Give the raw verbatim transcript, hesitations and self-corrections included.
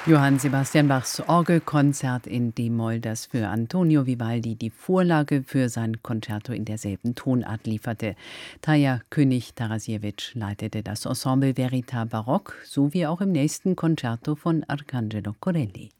Johann Sebastian Bachs Orgelkonzert in D-Moll, das für Antonio Vivaldi die Vorlage für sein Concerto in derselben Tonart lieferte. Tarja König-Tarasiewicz leitete das Ensemble Verita Baroque, so wie auch im nächsten Concerto von Arcangelo Corelli.